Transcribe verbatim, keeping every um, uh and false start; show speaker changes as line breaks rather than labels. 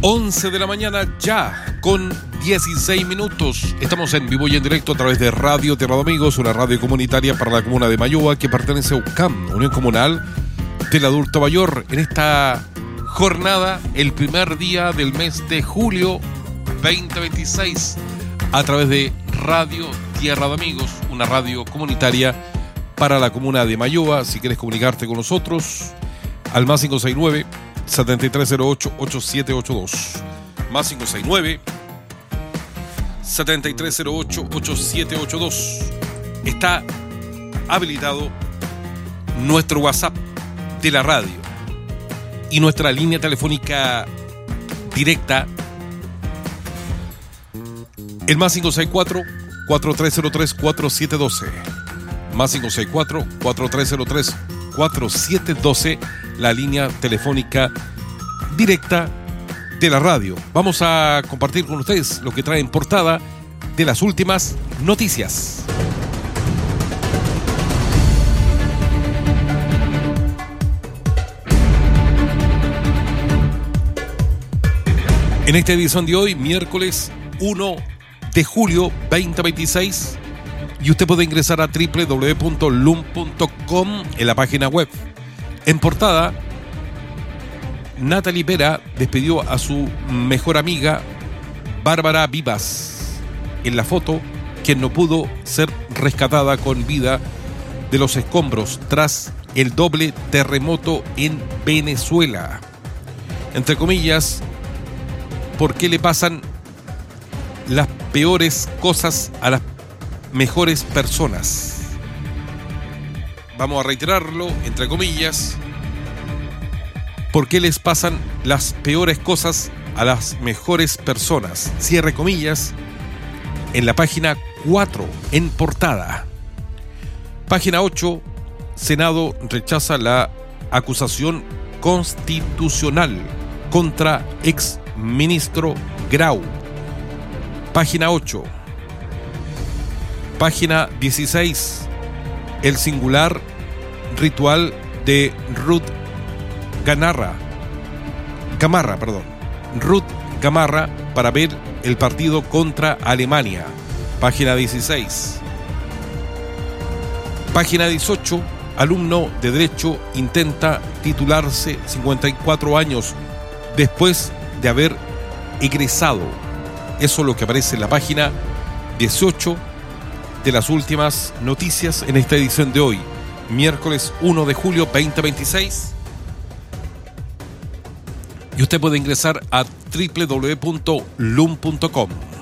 once de la mañana ya, con dieciséis minutos. Estamos en vivo y en directo a través de Radio Tierra de Amigos, una radio comunitaria para la comuna de Mayúa que pertenece a U C A M, Unión Comunal del Adulto Mayor. En esta jornada, el primer día del mes de julio veinte veintiséis, a través de Radio Tierra de Amigos, una radio comunitaria para la comuna de Mayúa. Si quieres comunicarte con nosotros, al más cinco seis nueve, siete tres cero ocho, ocho siete ocho dos, más cinco seis nueve, siete tres cero ocho, ocho siete ocho dos. Está habilitado nuestro WhatsApp de la radio y nuestra línea telefónica directa, el más cinco seis cuatro, cuatro tres cero tres, cuatro siete uno dos, más cinco seis cuatro, cuatro tres cero tres, cuatro siete uno dos, la línea telefónica directa de la radio. Vamos a compartir con ustedes lo que trae en portada de las últimas noticias. En esta edición de hoy, miércoles uno de julio veinte veintiséis, y usted puede ingresar a doble u doble u doble u punto lum punto com en la página web. En portada, Natalie Vera despidió a su mejor amiga Bárbara Vivas. En la foto, quien no pudo ser rescatada con vida de los escombros tras el doble terremoto en Venezuela. Entre comillas, ¿por qué le pasan las peores cosas a las mejores personas? Vamos a reiterarlo, entre comillas. ¿Por qué les pasan las peores cosas a las mejores personas? Cierre comillas, en la página cuatro, en portada. Página ocho, Senado rechaza la acusación constitucional contra ex ministro Grau. Página ocho. Página dieciséis. El singular ritual de Ruth Gamarra. Gamarra, perdón. Ruth Gamarra para ver el partido contra Alemania. Página dieciséis. Página dieciocho. Alumno de Derecho intenta titularse cincuenta y cuatro años después de haber egresado. Eso es lo que aparece en la página dieciocho de las últimas noticias en esta edición de hoy, miércoles uno de julio veinte veintiséis. Y usted puede ingresar a doble u doble u doble u punto lum punto com.